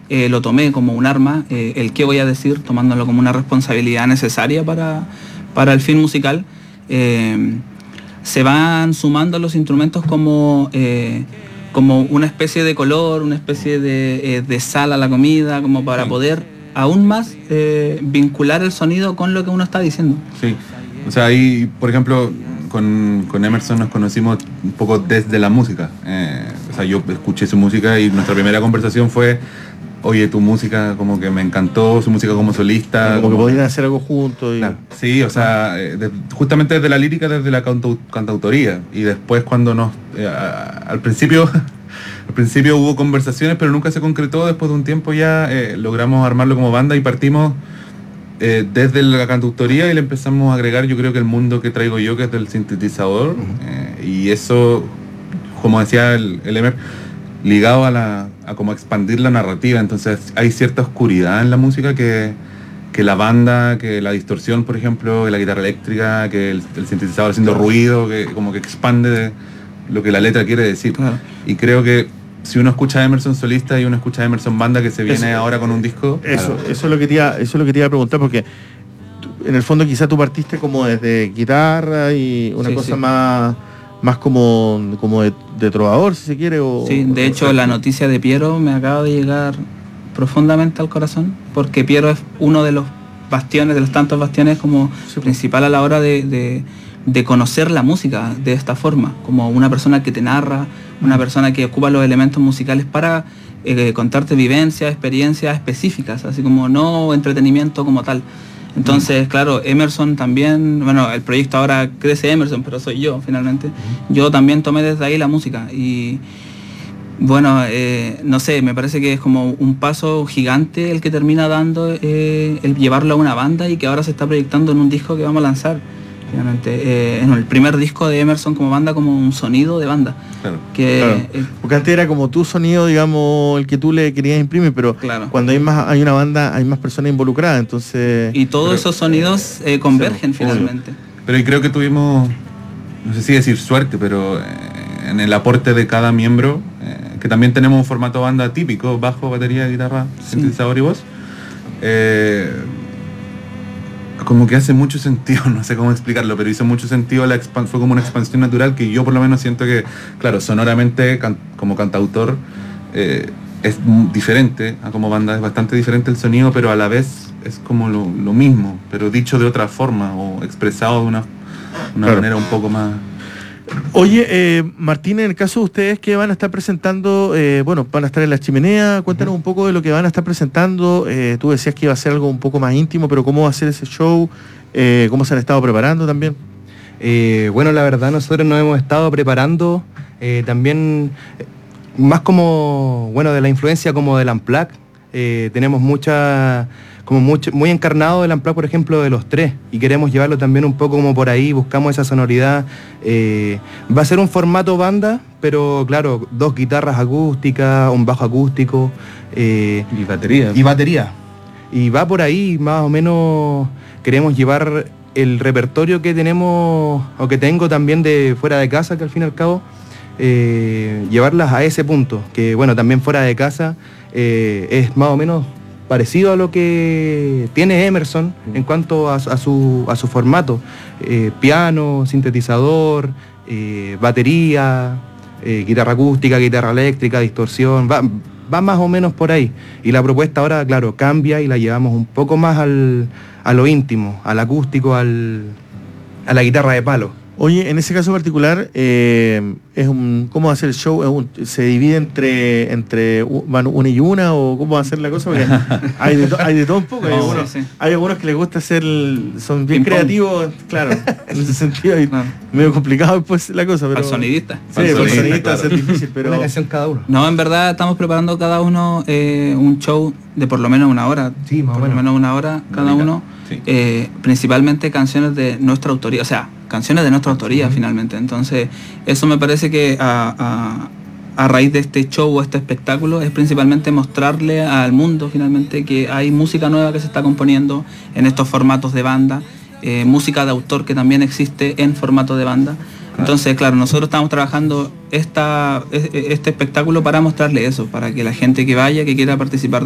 lo tomé como un arma, el qué voy a decir, tomándolo como una responsabilidad necesaria para el fin musical. Se van sumando los instrumentos como una especie de color, una especie de sal a la comida, como para poder aún más vincular el sonido con lo que uno está diciendo. Sí, o sea, ahí, por ejemplo, con Emerson nos conocimos un poco desde la música. O sea, yo escuché su música y nuestra primera conversación fue: oye, tu música como que me encantó, su música como solista. Como que podrían hacer algo juntos. Y... Claro, sí, o sea, justamente desde la lírica, desde la cantautoría. Y después cuando al principio hubo conversaciones, pero nunca se concretó. Después de un tiempo ya logramos armarlo como banda y partimos desde la cantautoría y le empezamos a agregar, yo creo que el mundo que traigo yo, que es del sintetizador. Y eso, como decía el Emer, ligado a como expandir la narrativa. Entonces hay cierta oscuridad en la música que la banda, que la distorsión, por ejemplo, que la guitarra eléctrica, que el sintetizador haciendo ruido, que como que expande lo que la letra quiere decir. Claro. Y creo que si uno escucha a Emerson solista y uno escucha a Emerson banda, que se viene ahora con un disco... Eso es lo que te iba a preguntar, porque en el fondo quizá tú partiste como desde guitarra y una cosa más como de trovador, si se quiere. Sí, de hecho la noticia de Piero me acaba de llegar profundamente al corazón, porque Piero es uno de los bastiones, de los tantos bastiones como principal a la hora de conocer la música de esta forma, como una persona que te narra, una persona que ocupa los elementos musicales para contarte vivencias, experiencias específicas, así como no entretenimiento como tal. Entonces, claro, Emerson también, bueno, el proyecto ahora crece Emerson, pero soy yo finalmente. Yo también tomé desde ahí la música y bueno, no sé, me parece que es como un paso gigante el que termina dando el llevarlo a una banda y que ahora se está proyectando en un disco que vamos a lanzar. Finalmente, en el primer disco de Emerson como banda, como un sonido de banda. Claro, porque antes era como tu sonido, digamos, el que tú le querías imprimir, pero cuando hay una banda, hay más personas involucradas, entonces... Y todos esos sonidos convergen finalmente. Pero y creo que tuvimos, no sé si decir suerte, pero en el aporte de cada miembro, que también tenemos un formato banda típico, bajo, batería, guitarra, sintetizador y voz. Como que hace mucho sentido, no sé cómo explicarlo, pero hizo mucho sentido, fue como una expansión natural que yo por lo menos siento que, claro, sonoramente como cantautor es diferente, como banda es bastante diferente el sonido, pero a la vez es como lo mismo, pero dicho de otra forma o expresado de una manera un poco más... Oye, Martín, en el caso de ustedes que van a estar presentando, van a estar en La Chimenea, cuéntanos un poco de lo que van a estar presentando. Tú decías que iba a ser algo un poco más íntimo, pero ¿cómo va a ser ese show? ¿Cómo se han estado preparando también? Bueno, la verdad nosotros nos hemos estado preparando también más como, de la influencia como del Unplugged. Tenemos muy encarnado el Unplugged, por ejemplo, de los tres, y queremos llevarlo también un poco como por ahí, buscamos esa sonoridad. Va a ser un formato banda, pero claro, 2 guitarras acústicas, un bajo acústico. Y batería. Y va por ahí, más o menos, queremos llevar el repertorio que tenemos, o que tengo también de fuera de casa, que al fin y al cabo, llevarlas a ese punto, que también fuera de casa es más o menos parecido a lo que tiene Emerson en cuanto a su formato. Piano, sintetizador, batería, guitarra acústica, guitarra eléctrica, distorsión, va más o menos por ahí. Y la propuesta ahora, claro, cambia y la llevamos un poco más a lo íntimo, al acústico, a la guitarra de palo. Oye, en ese caso particular, ¿cómo va a ser el show? ¿Se divide entre una y una o cómo va a ser la cosa? Porque hay de todo un poco. Hay algunos que les gusta hacer, son bien creativos, claro, en ese sentido. Medio complicado después la cosa. Pero, al sonidista. Sí, al sonidista va a ser difícil, pero... Una canción cada uno. No, en verdad estamos preparando cada uno un show de por lo menos una hora. Sí, más o menos. Por lo menos una hora cada uno. Sí. Principalmente canciones de nuestra autoría, o sea, canciones de nuestra autoría finalmente. Entonces, eso me parece que a raíz de este show o este espectáculo es principalmente mostrarle al mundo finalmente que hay música nueva que se está componiendo en estos formatos de banda, música de autor que también existe en formato de banda. Entonces, claro, nosotros estamos trabajando este espectáculo para mostrarle eso, para que la gente que vaya, que quiera participar